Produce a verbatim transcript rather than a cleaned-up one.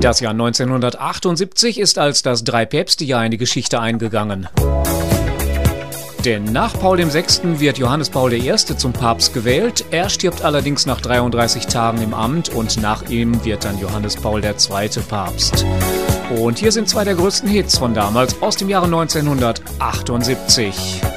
Das Jahr neunzehnhundertachtundsiebzig ist als das Drei-Päpste-Jahr in die Geschichte eingegangen. Denn nach Paul der Sechste wird Johannes Paul der Erste zum Papst gewählt. Er stirbt allerdings nach dreiunddreißig Tagen im Amt und nach ihm wird dann Johannes Paul der Zweite Papst. Und hier sind zwei der größten Hits von damals aus dem Jahre neunzehnhundertachtundsiebzig.